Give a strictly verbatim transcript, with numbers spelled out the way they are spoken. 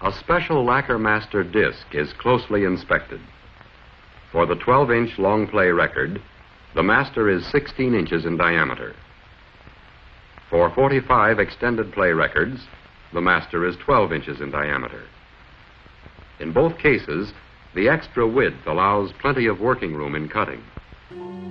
a special Lacquer Master disc is closely inspected. For the twelve inch long play record, the Master is sixteen inches in diameter. For forty-five extended play records, the Master is twelve inches in diameter. In both cases, the extra width allows plenty of working room in cutting.